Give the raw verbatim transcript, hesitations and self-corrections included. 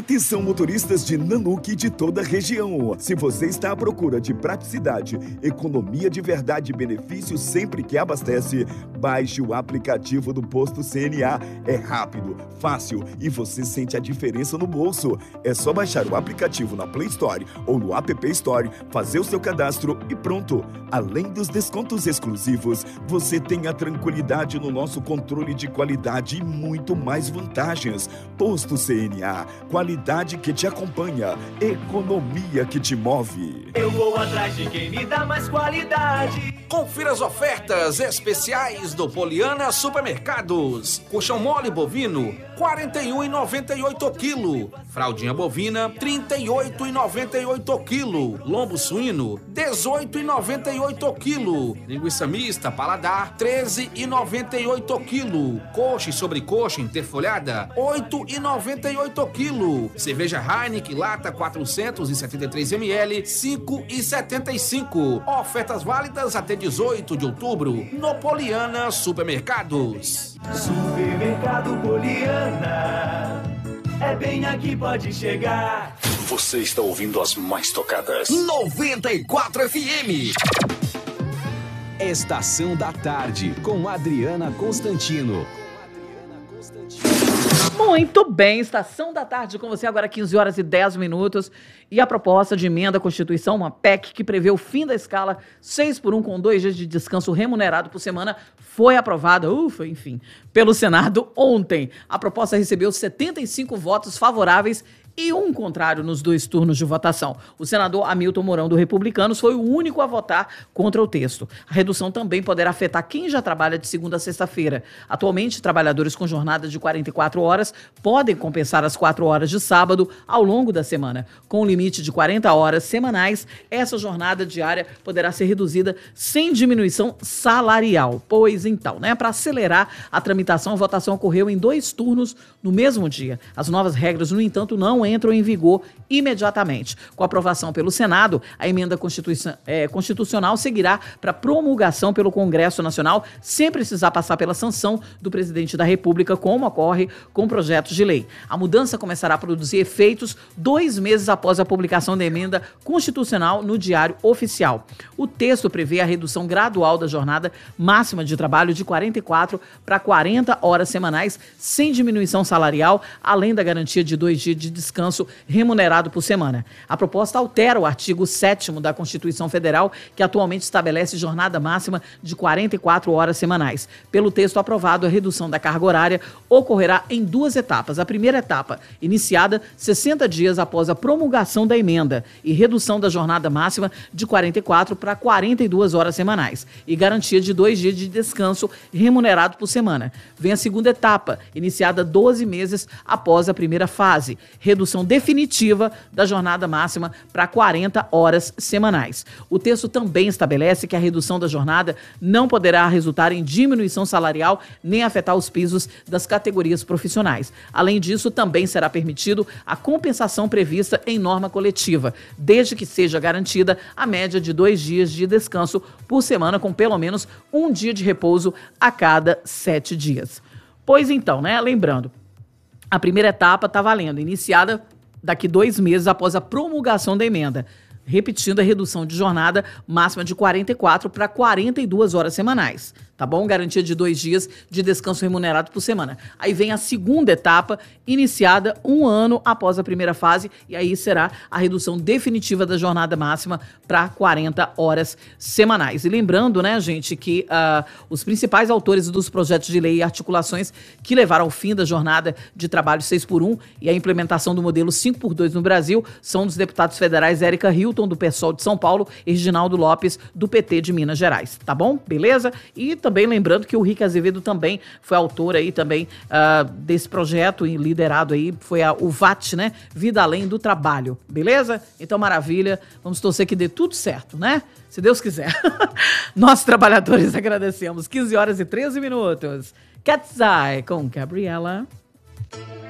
Atenção, motoristas de Nanuque de toda a região. Se você está à procura de praticidade, economia de verdade e benefícios sempre que abastece, baixe o aplicativo do Posto C N A. É rápido, fácil e você sente a diferença no bolso. É só baixar o aplicativo na Play Store ou no App Store, fazer o seu cadastro e pronto. Além dos descontos exclusivos, você tem a tranquilidade no nosso controle de qualidade e muito mais vantagens. Posto C N A, qualidade que te acompanha, economia que te move. Eu vou atrás de quem me dá mais qualidade. Confira as ofertas especiais do Poliana Supermercados. Colchão mole bovino, quarenta e um reais e noventa e oito centavos o quilo. Fraldinha bovina, trinta e oito reais e noventa e oito centavos o quilo. Lombo suíno, dezoito reais e noventa e oito centavos o quilo. Linguiça mista paladar, treze reais e noventa e oito centavos o quilo. Coxa e sobrecoxa interfolhada, oito reais e noventa e oito centavos o quilo. Cerveja Heineken lata quatrocentos e setenta e três mililitros, cinco reais e setenta e cinco centavos. Ofertas válidas até dezoito de outubro no Poliana Supermercados. Supermercado Poliana, é bem aqui, pode chegar. Você está ouvindo as mais tocadas. noventa e quatro F M. Estação da Tarde, com Adriana Constantino. Muito bem, Estação da Tarde com você, agora quinze horas e dez minutos. E a proposta de emenda à Constituição, uma P E C que prevê o fim da escala seis por um com dois dias de descanso remunerado por semana, foi aprovada, ufa, enfim, pelo Senado ontem. A proposta recebeu setenta e cinco votos favoráveis e um contrário nos dois turnos de votação. O senador Hamilton Mourão, do Republicanos, foi o único a votar contra o texto. A redução também poderá afetar quem já trabalha de segunda a sexta-feira. Atualmente, trabalhadores com jornada de quarenta e quatro horas podem compensar as quatro horas de sábado ao longo da semana. Com o limite de quarenta horas semanais, essa jornada diária poderá ser reduzida sem diminuição salarial. Pois então, né, para acelerar a tramitação, a votação ocorreu em dois turnos no mesmo dia. As novas regras, no entanto, não entram em vigor imediatamente. Com a aprovação pelo Senado, a emenda constituição, é, constitucional seguirá para promulgação pelo Congresso Nacional, sem precisar passar pela sanção do presidente da República, como ocorre com projetos de lei. A mudança começará a produzir efeitos dois meses após a publicação da emenda constitucional no Diário Oficial. O texto prevê a redução gradual da jornada máxima de trabalho de quarenta e quatro para quarenta horas semanais, sem diminuição salarial, além da garantia de dois dias de descanso remunerado por semana. A proposta altera o artigo sétimo da Constituição Federal, que atualmente estabelece jornada máxima de quarenta e quatro horas semanais. Pelo texto aprovado, a redução da carga horária ocorrerá em duas etapas. A primeira etapa, iniciada sessenta dias após a promulgação da emenda, e redução da jornada máxima de quarenta e quatro para quarenta e duas horas semanais, e garantia de dois dias de descanso remunerado por semana. Vem a segunda etapa, iniciada doze meses após a primeira fase, redução definitiva da jornada máxima para quarenta horas semanais. O texto também estabelece que a redução da jornada não poderá resultar em diminuição salarial nem afetar os pisos das categorias profissionais. Além disso, também será permitido a compensação prevista em norma coletiva, desde que seja garantida a média de dois dias de descanso por semana, com pelo menos um dia de repouso a cada sete dias. Pois então, né, lembrando, a primeira etapa está valendo, iniciada daqui dois meses após a promulgação da emenda. Repetindo, a redução de jornada máxima de quarenta e quatro para quarenta e duas horas semanais. Tá bom? Garantia de dois dias de descanso remunerado por semana. Aí vem a segunda etapa, iniciada um ano após a primeira fase, e aí será a redução definitiva da jornada máxima para quarenta horas semanais. E lembrando, né, gente, que uh, os principais autores dos projetos de lei e articulações que levaram ao fim da jornada de trabalho seis por um e a implementação do modelo cinco por dois no Brasil são dos deputados federais Érica Hilton, do PSOL de São Paulo, e Reginaldo Lopes, do P T de Minas Gerais. Tá bom? Beleza? E também Também lembrando que o Rick Azevedo também foi autor aí também uh, desse projeto e liderado aí, foi a, o V A T, né? Vida Além do Trabalho, beleza? Então, maravilha, vamos torcer que dê tudo certo, né? Se Deus quiser. Nós, trabalhadores, agradecemos. quinze horas e treze minutos. Cat's Eye com Gabriela.